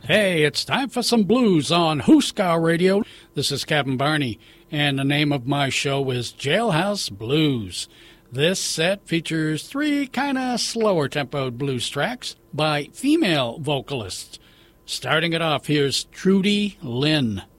Hey, it's time for some blues on Hooskow Radio. This is Captain Barney, and the name of my show is Jailhouse Blues. This set features 3 kind of slower tempoed blues tracks by female vocalists. Starting it off, here's Trudy Lynn.